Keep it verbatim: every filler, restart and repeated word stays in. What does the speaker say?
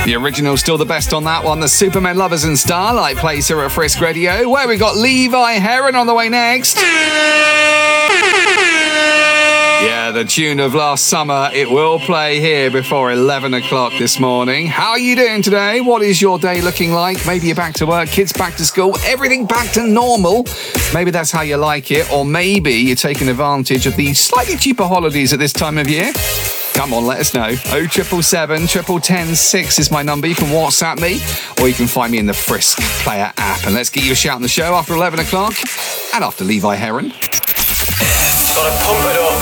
The original still the best on that one. The Superman Lovers and Starlight plays here at Frisk Radio, where we got Levi Heron on the way next. Yeah, the tune of last summer. It will play here before eleven o'clock this morning. How are you doing today? What is your day looking like? Maybe you're back to work, kids back to school, everything back to normal. Maybe that's how you like it. Or maybe you're taking advantage of the slightly cheaper holidays at this time of year. Come on, let us know. oh triple seven, triple ten, six is my number. You can WhatsApp me, or you can find me in the Frisk Player app. And let's get you a shout on the show after eleven o'clock and after Levi Heron. Gotta pump it up.